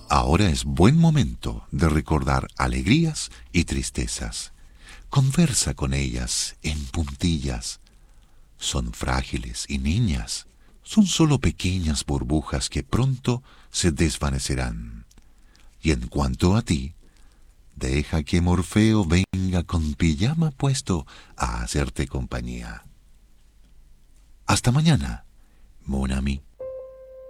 Ahora es buen momento de recordar alegrías y tristezas. Conversa con ellas en puntillas. Son frágiles y niñas. Son solo pequeñas burbujas que pronto se desvanecerán. Y en cuanto a ti, deja que Morfeo venga con pijama puesto a hacerte compañía. Hasta mañana, mon ami.